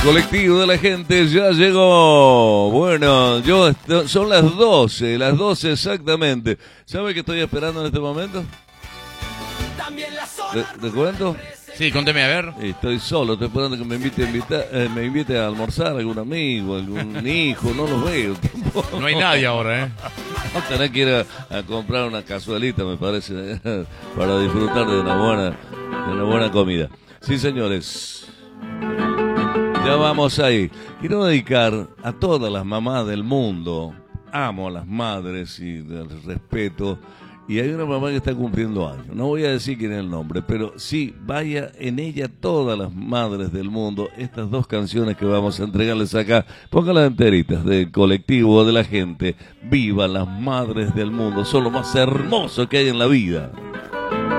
Colectivo de la gente ya llegó. Bueno, son las 12 exactamente. ¿Sabe qué estoy esperando en este momento? ¿Te cuento? Sí, conteme a ver. Estoy solo, estoy esperando que me invite a almorzar algún amigo, algún hijo, no los veo. No hay nadie ahora, ¿eh? Tenés que ir a comprar una cazuelita, me parece, para disfrutar de una buena comida. Sí, señores. Ya vamos ahí. Quiero dedicar a todas las mamás del mundo. Amo a las madres y les respeto. Y hay una mamá que está cumpliendo años. No voy a decir quién es el nombre, pero sí, vaya en ella todas las madres del mundo. Estas dos canciones que vamos a entregarles acá, pónganlas enteritas, del colectivo de la gente. Viva las madres del mundo, son lo más hermoso que hay en la vida.